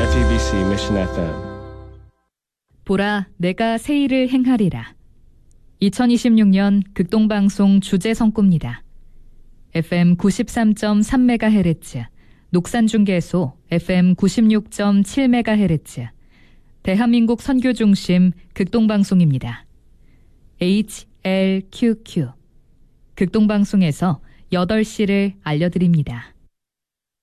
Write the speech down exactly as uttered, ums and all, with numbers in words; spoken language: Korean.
아이티비씨 Mission 에프엠. 보라, 내가 새 일을 행하리라. 이천이십육 년 극동방송 주제 선구입니다. 에프엠 구십삼 점 삼 메가헤르츠, 녹산중계소 에프엠 구십육 점 칠 메가헤르츠, 대한민국 선교중심 극동방송입니다. 에이치엘큐큐, 극동방송에서 여덟 시를 알려드립니다.